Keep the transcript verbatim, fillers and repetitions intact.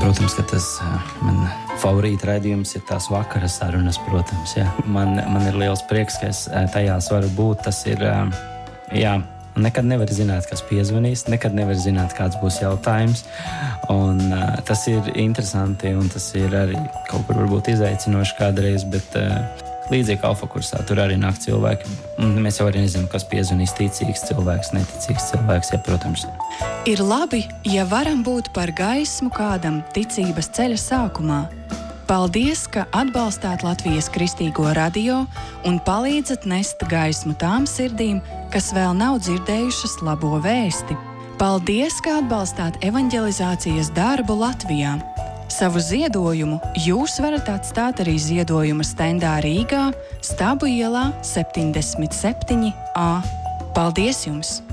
Protams, ka tas man favorīta raidījums ir tās vakara sarunas, protams. Jā. Man, man ir liels prieks, ka es tajās varu būt. Tas ir, jā, nekad nevar zināt, kas piezvanīs, nekad nevar zināt, kāds būs jautājums. Un uh, tas ir interesanti un tas ir arī kaut kur varbūt izaicinoši kādreiz, bet uh, līdzīgi alfa kursā tur arī nāk cilvēki. Mēs jau arī nezinām, kas piezvanīs, ticīgs cilvēks, neticīgs cilvēks, jā, protams. Ir labi, ja varam būt par gaismu kādam ticības ceļa sākumā. Paldies, ka atbalstāt Latvijas Kristīgo radio un palīdzat nest gaismu tām sirdīm, kas vēl nav dzirdējušas labo vēsti. Paldies, ka atbalstāt evanģelizācijas darbu Latvijā. Savu ziedojumu jūs varat atstāt arī ziedojuma stendā Rīgā, Stabu ielā septiņdesmit septiņi A. Paldies jums!